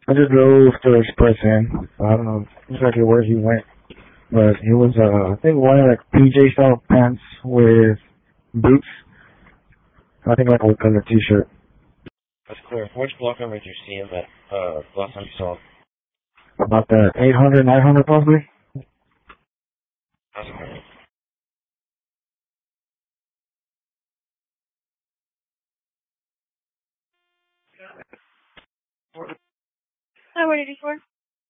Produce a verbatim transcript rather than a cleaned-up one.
I just drove to Express Inn. I don't know exactly where he went, but he was, uh, I think wearing like P J style pants with boots. I think like a color t-shirt. That's clear. Which block number did you see him at, uh, last time you saw him? About that eight hundred, nine hundred possibly. That's clear. Hi, what did you for?